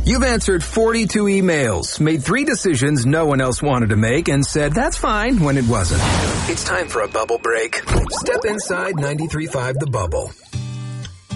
You've answered 42 emails, made 3 decisions no one else wanted to make, and said that's fine when it wasn't. It's time for a bubble break. Step inside 93.5 The Bubble.